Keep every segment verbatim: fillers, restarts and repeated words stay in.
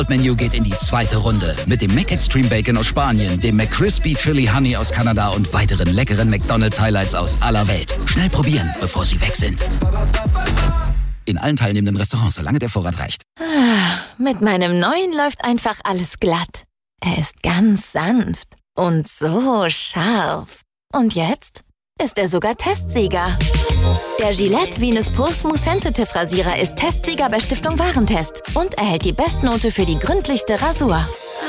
Menü geht in die zweite Runde mit dem McExtreme Bacon aus Spanien, dem McCrispy Chili Honey aus Kanada und weiteren leckeren McDonald's Highlights aus aller Welt. Schnell probieren, bevor sie weg sind. In allen teilnehmenden Restaurants, solange der Vorrat reicht. Mit meinem neuen läuft einfach alles glatt. Er ist ganz sanft und so scharf. Und jetzt ist er sogar Testsieger. Der Gillette Venus Pro Smooth Sensitive Rasierer ist Testsieger bei Stiftung Warentest und erhält die Bestnote für die gründlichste Rasur.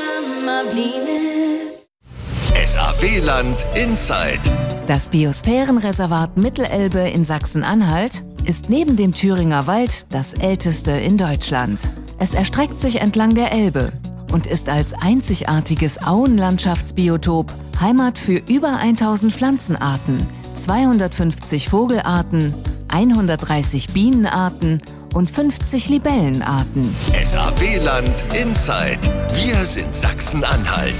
S A W-Land Inside. Das Biosphärenreservat Mittelelbe in Sachsen-Anhalt ist neben dem Thüringer Wald das älteste in Deutschland. Es erstreckt sich entlang der Elbe und ist als einzigartiges Auenlandschaftsbiotop Heimat für über tausend Pflanzenarten, zweihundertfünfzig Vogelarten, hundertdreißig Bienenarten und fünfzig Libellenarten. S A W-Land Inside. Wir sind Sachsen-Anhalt.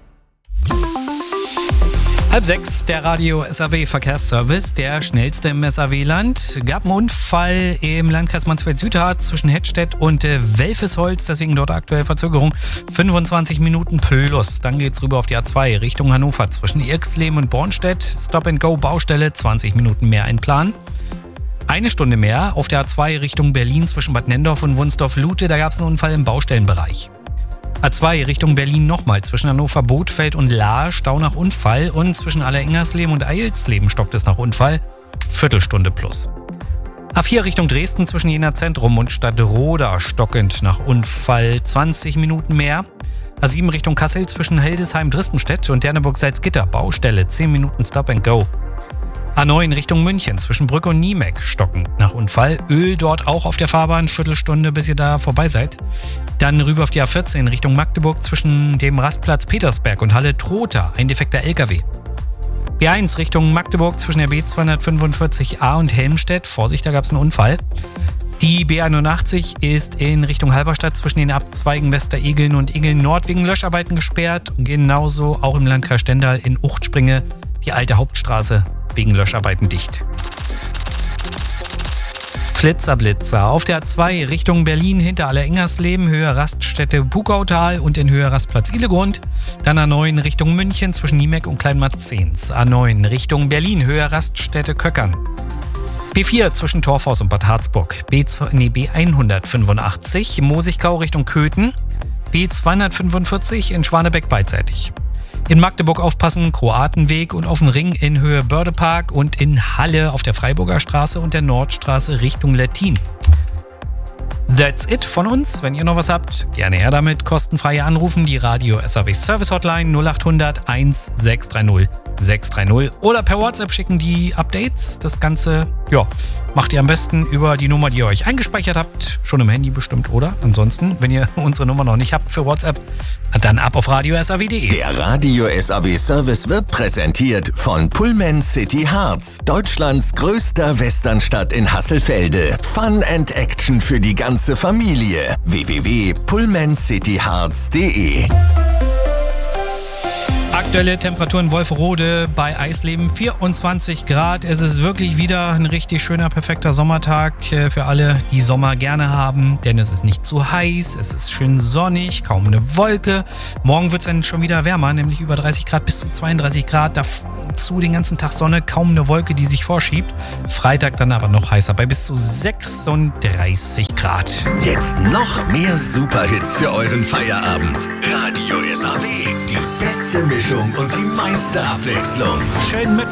Halb sechs, der Radio S A W-Verkehrsservice, der schnellste im S A W-Land. Gab einen Unfall im Landkreis Mansfeld-Südharz zwischen Hettstedt und äh, Welfesholz, deswegen dort aktuell Verzögerung. fünfundzwanzig Minuten plus. Dann geht's rüber auf die A zwei Richtung Hannover zwischen Irxleben und Bornstedt. Stop-and-Go-Baustelle, zwanzig Minuten mehr einplanen. Eine Stunde mehr auf der A zwei Richtung Berlin zwischen Bad Nenndorf und Wunsdorf-Lute. Da gab es einen Unfall im Baustellenbereich. A zwei Richtung Berlin nochmal zwischen Hannover, Bothfeld und Lahr, Stau nach Unfall und zwischen Allerengersleben und Eilsleben stockt es nach Unfall, Viertelstunde plus. A vier Richtung Dresden zwischen Jena Zentrum und Stadtroda stockend nach Unfall, zwanzig Minuten mehr. A sieben Richtung Kassel zwischen Hildesheim-Dristenstedt und Derneburg-Salzgitter, Baustelle, zehn Minuten Stop and Go. A neun Richtung München zwischen Brück und Niemek stockend nach Unfall. Öl dort auch auf der Fahrbahn, Viertelstunde, bis ihr da vorbei seid. Dann rüber auf die A vierzehn Richtung Magdeburg zwischen dem Rastplatz Petersberg und Halle-Trotha, ein defekter L K W. B eins Richtung Magdeburg zwischen der B zweihundertfünfundvierzig A und Helmstedt. Vorsicht, da gab es einen Unfall. Die B einundachtzig ist in Richtung Halberstadt zwischen den Abzweigen Westeregeln und Egeln Nord wegen Löscharbeiten gesperrt. Genauso auch im Landkreis Stendal in Uchtspringe die alte Hauptstraße wegen Löscharbeiten dicht. Flitzerblitzer auf der A zwei Richtung Berlin hinter Allerengersleben, Höhe Raststätte Pukautal und in Höhe Rastplatz Ilegrund. Dann A neun Richtung München zwischen Niemek und Kleinmarzens. A neun Richtung Berlin, Höhe Raststätte Köckern. B vier zwischen Torfhaus und Bad Harzburg. B, nee, B hundertfünfundachtzig Mosigkau Richtung Köthen. B zweihundertfünfundvierzig in Schwanebeck beidseitig. In Magdeburg aufpassen, Kroatenweg und auf dem Ring in Höhe Bördepark und in Halle auf der Freiburger Straße und der Nordstraße Richtung Lettin. That's it von uns. Wenn ihr noch was habt, gerne her damit. Kostenfreie Anrufen, die Radio S A W Service Hotline null acht hundert sechshundertzwanzig sechshundertdreißig oder per WhatsApp schicken die Updates. Das Ganze, ja, macht ihr am besten über die Nummer, die ihr euch eingespeichert habt. Schon im Handy bestimmt, oder? Ansonsten, wenn ihr unsere Nummer noch nicht habt für WhatsApp, dann ab auf radio s a w punkt de. Der Radio S A W Service wird präsentiert von Pullman City Harz, Deutschlands größter Westernstadt in Hasselfelde. Fun and Action für die ganze Familie. w w w punkt pullman city harz punkt de. Aktuelle Temperatur in Wolferode bei Eisleben vierundzwanzig Grad. Es ist wirklich wieder ein richtig schöner, perfekter Sommertag für alle, die Sommer gerne haben. Denn es ist nicht zu heiß, es ist schön sonnig, kaum eine Wolke. Morgen wird es dann schon wieder wärmer, nämlich über dreißig Grad bis zu zweiunddreißig Grad. Dazu den ganzen Tag Sonne, kaum eine Wolke, die sich vorschiebt. Freitag dann aber noch heißer bei bis zu sechsunddreißig Grad. Jetzt noch mehr Superhits für euren Feierabend. Radio S A W, die beste Mischung und die meiste Abwechslung. Schönen Mittwoch.